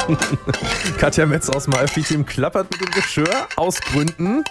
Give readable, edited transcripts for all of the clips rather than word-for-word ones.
Katja Metz aus dem AfD-Team klappert mit dem Geschirr aus Gründen.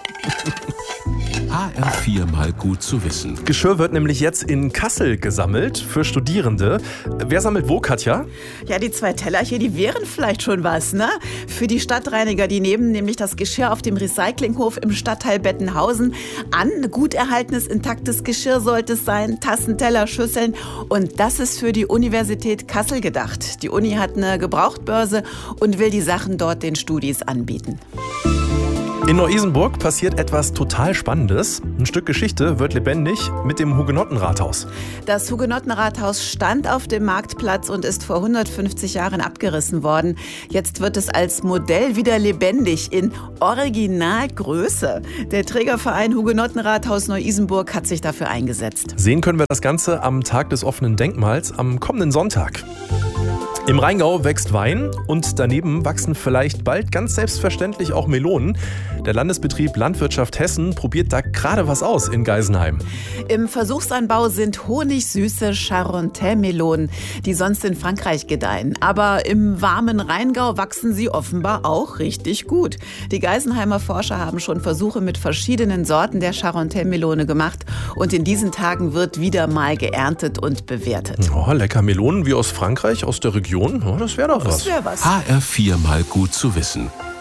HR4 mal gut zu wissen. Geschirr wird nämlich jetzt in Kassel gesammelt für Studierende. Wer sammelt wo, Katja? Ja, die 2 Teller hier, die wären vielleicht schon was, ne? Für die Stadtreiniger, die nehmen nämlich das Geschirr auf dem Recyclinghof im Stadtteil Bettenhausen an. Gut erhaltenes, intaktes Geschirr sollte es sein, Tassen, Teller, Schüsseln. Und das ist für die Universität Kassel gedacht. Die Uni hat eine Gebrauchtbörse und will die Sachen dort den Studis anbieten. In Neu-Isenburg passiert etwas total Spannendes. Ein Stück Geschichte wird lebendig mit dem Hugenottenrathaus. Das Hugenottenrathaus stand auf dem Marktplatz und ist vor 150 Jahren abgerissen worden. Jetzt wird es als Modell wieder lebendig in Originalgröße. Der Trägerverein Hugenottenrathaus Neu-Isenburg hat sich dafür eingesetzt. Sehen können wir das Ganze am Tag des offenen Denkmals am kommenden Sonntag. Im Rheingau wächst Wein und daneben wachsen vielleicht bald ganz selbstverständlich auch Melonen. Der Landesbetrieb Landwirtschaft Hessen probiert da gerade was aus in Geisenheim. Im Versuchsanbau sind honigsüße Charentais-Melonen, die sonst in Frankreich gedeihen. Aber im warmen Rheingau wachsen sie offenbar auch richtig gut. Die Geisenheimer Forscher haben schon Versuche mit verschiedenen Sorten der Charentais-Melone gemacht. Und in diesen Tagen wird wieder mal geerntet und bewertet. Oh, lecker Melonen wie aus Frankreich, aus der Region. Oh, das wäre doch was. Das wäre was. HR4 mal gut zu wissen.